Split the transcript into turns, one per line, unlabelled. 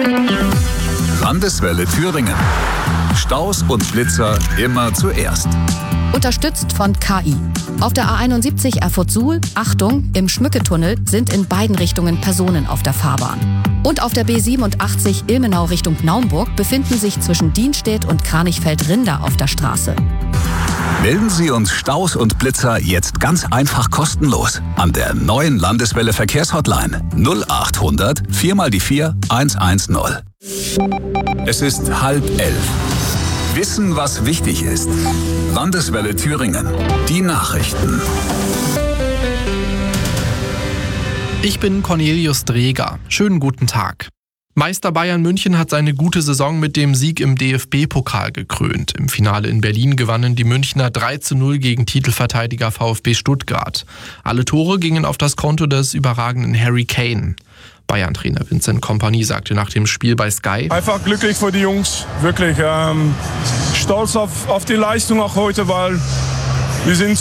Landeswelle Thüringen. Staus und Blitzer immer zuerst.
Unterstützt von KI. Auf der A71 Erfurt-Suhl, Achtung, im Schmücketunnel sind in beiden Richtungen Personen auf der Fahrbahn. Und auf der B87 Ilmenau Richtung Naumburg befinden sich zwischen Dienstedt und Kranichfeld Rinder auf der Straße.
Melden Sie uns Staus und Blitzer jetzt ganz einfach kostenlos an der neuen Landeswelle Verkehrshotline 0800 4x4 110. Es ist 10:30. Wissen, was wichtig ist. Landeswelle Thüringen. Die Nachrichten.
Ich bin Cornelius Dreger. Schönen guten Tag. Meister Bayern München hat seine gute Saison mit dem Sieg im DFB-Pokal gekrönt. Im Finale in Berlin gewannen die Münchner 3:0 gegen Titelverteidiger VfB Stuttgart. Alle Tore gingen auf das Konto des überragenden Harry Kane. Bayern-Trainer Vincent Kompany sagte nach dem Spiel bei Sky:
Einfach glücklich für die Jungs, wirklich stolz auf die Leistung auch heute, weil wir sind